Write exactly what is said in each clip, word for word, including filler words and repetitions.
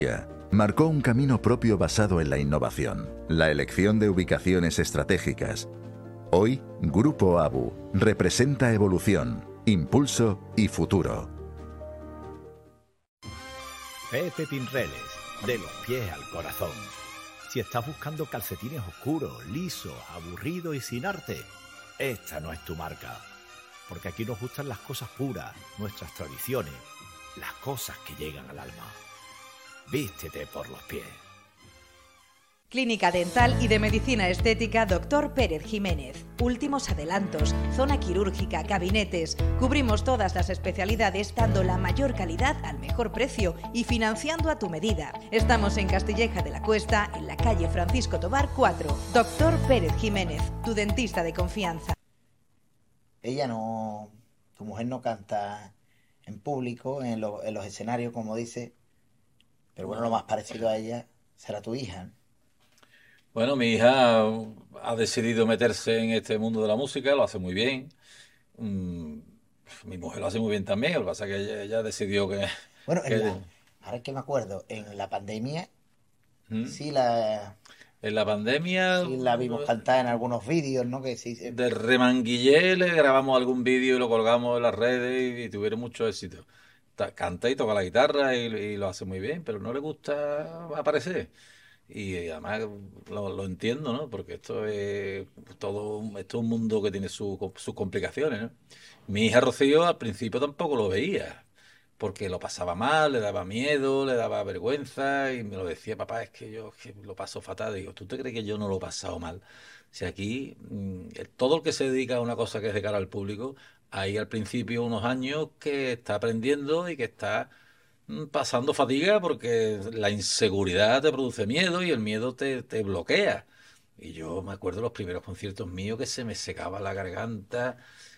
Marcó un camino propio basado en la innovación, la elección de ubicaciones estratégicas. Hoy, Grupo ABU representa evolución, impulso y futuro. Pepe Pinreles, de los pies al corazón. Si estás buscando calcetines oscuros, lisos, aburridos y sin arte, esta no es tu marca. Porque aquí nos gustan las cosas puras, nuestras tradiciones, las cosas que llegan al alma. Vístete por los pies. Clínica Dental y de Medicina Estética Doctor Pérez Jiménez. Últimos adelantos, zona quirúrgica, gabinetes. Cubrimos todas las especialidades dando la mayor calidad al mejor precio y financiando a tu medida. Estamos en Castilleja de la Cuesta, en la calle Francisco Tobar cuatro. Doctor Pérez Jiménez, tu dentista de confianza. Ella no... Tu mujer no canta en público, en, lo, en los escenarios, como dice... Pero bueno, lo más parecido a ella será tu hija, ¿no? Bueno, mi hija ha decidido meterse en este mundo de la música, lo hace muy bien. Mm, mi mujer lo hace muy bien también, lo que pasa es que ella, ella decidió que... Bueno, que en la, ahora que me acuerdo, en la pandemia, ¿Mm? sí la... En la pandemia... Sí la vimos cantar en algunos vídeos, ¿no? Que sí, sí. De remanguillé le grabamos algún vídeo y lo colgamos en las redes y, y tuvieron mucho éxito. Ta- Canta y toca la guitarra y, y lo hace muy bien, pero no le gusta aparecer. Y además lo, lo entiendo, ¿no? Porque esto es todo, esto es un mundo que tiene su- sus complicaciones, ¿no? Mi hija Rocío al principio tampoco lo veía, porque lo pasaba mal, le daba miedo, le daba vergüenza y me lo decía, papá, es que yo es que lo paso fatal. Digo, ¿tú te crees que yo no lo he pasado mal? Si aquí mm, el- todo el que se dedica a una cosa que es de cara al público, hay al principio unos años que está aprendiendo y que está mm, pasando fatiga porque la inseguridad te produce miedo y el miedo te, te bloquea. Y yo me acuerdo de los primeros conciertos míos que se me secaba la garganta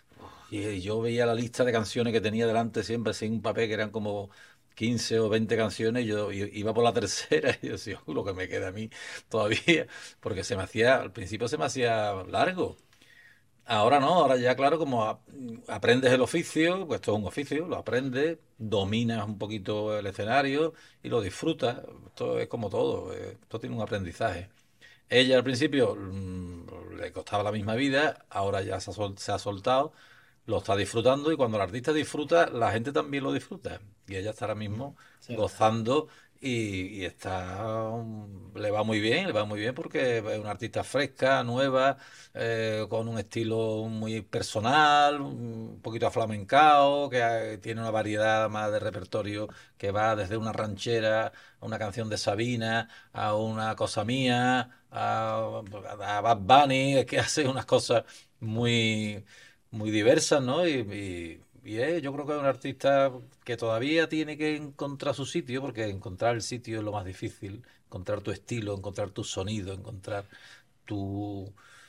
y yo veía la lista de canciones que tenía delante siempre sin un papel que eran como quince o veinte canciones y yo i- iba por la tercera y yo decía, "Uh, lo que me queda a mí todavía", porque se me hacía, al principio se me hacía largo. Ahora no, ahora ya claro, como a- aprendes el oficio, pues esto es un oficio, lo aprendes, dominas un poquito el escenario y lo disfrutas. Esto es como todo, eh, esto tiene un aprendizaje. Ella al principio mm, le costaba la misma vida, ahora ya se ha, sol- se ha soltado, lo está disfrutando y cuando el artista disfruta, la gente también lo disfruta. Y ella está ahora mismo Sí, gozando y, y está, mm, le va muy bien, le va muy bien porque es una artista fresca, nueva, eh, con un estilo muy personal, un poquito aflamencado, que eh, tiene una variedad más de repertorio que va desde una ranchera a una canción de Sabina, a una cosa mía, a, a Bad Bunny, es que hace unas cosas muy, muy diversas, ¿no? Y, y- y es- yo creo que es un artista que todavía tiene que encontrar su sitio, porque encontrar el sitio es lo más difícil, encontrar tu estilo, encontrar tu sonido, encontrar tu,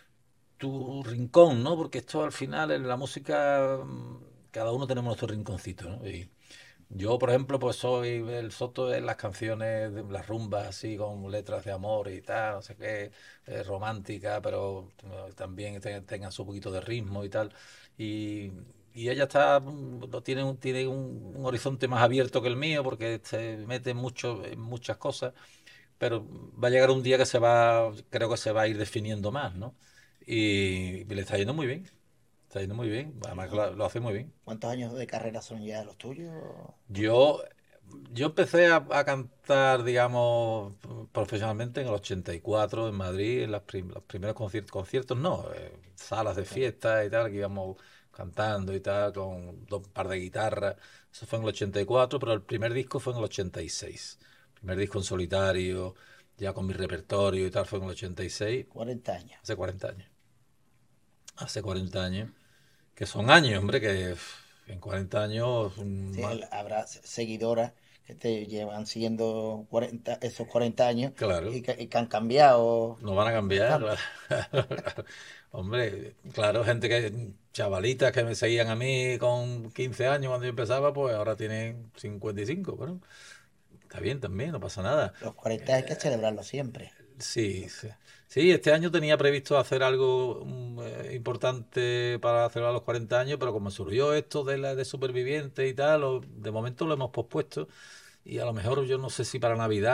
tu rincón, ¿no? Porque esto al final en la música mm, cada uno tenemos nuestro rinconcito, ¿no? Y yo, por ejemplo, pues soy el soto de las canciones, de las rumbas así con letras de amor y tal, no sé qué, eh, romántica, pero eh, también te- tengan su poquito de ritmo y tal. Y, y ella está, mm, lo tiene, un- tiene un, un horizonte más abierto que el mío porque se mete mucho en muchas cosas, pero va a llegar un día que se va, creo que se va a ir definiendo más, ¿no? Y, le está yendo muy bien, está yendo muy bien, además que lo, lo hace muy bien. ¿Cuántos años de carrera son ya los tuyos? Yo, yo empecé a, a cantar, digamos, profesionalmente en el ochenta y cuatro en Madrid, en las prim- los primeros conciertos, conciertos no, eh, salas de fiesta y tal, que íbamos cantando y tal, con dos par de guitarras. Eso fue en el ochenta y cuatro, pero el primer disco fue en el ochenta y seis. El primer disco en solitario, ya con mi repertorio y tal, fue en el ochenta y seis, cuarenta años. hace cuarenta años. Hace cuarenta años, que son años, hombre, que uf, en cuarenta años... Sí, mm, el- habrá se- seguidoras que te llevan siguiendo cuarenta esos cuarenta años claro. y que, y que han cambiado No van a cambiar, bastante. claro. Claro. Hombre, claro, gente que, chavalitas que me seguían a mí con quince años cuando yo empezaba, pues ahora tienen cincuenta y cinco. Bueno, está bien también, no pasa nada. Los cuarenta hay que celebrarlo siempre. Sí, sí. Sí, este año tenía previsto hacer algo mm, eh, importante para celebrar los cuarenta años, pero como surgió esto de la de superviviente y tal, lo- de momento lo hemos pospuesto. y a lo mejor yo no sé si para Navidad